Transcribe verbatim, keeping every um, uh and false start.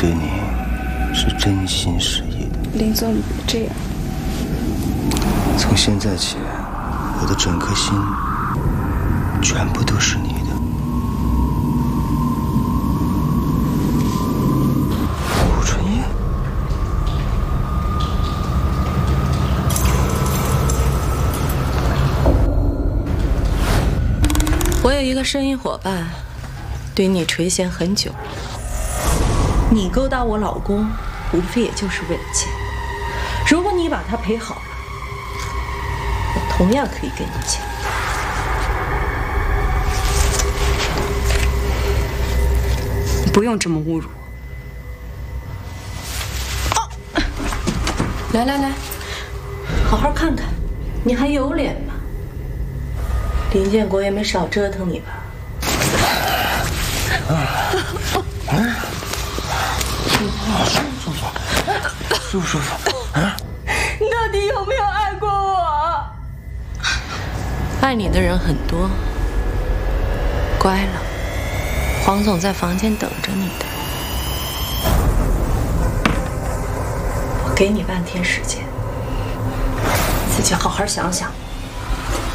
对你是真心实意的。 林总，你别这样。 从现在起，我的整颗心全部都是你的。顾春夜， 我有一个生意伙伴，对你垂涎很久。你勾搭我老公，无非也就是为了钱。如果你把他陪好了，我同样可以给你钱。 你不用这么侮辱我。 哦，来来来，好好看看，你还有脸吗？林建国也没少折腾你吧？ 舒服，舒不舒服？啊？ 你到底有没有爱过我？爱你的人很多，乖了，黄总在房间等着你的。我给你半天时间，自己好好想想。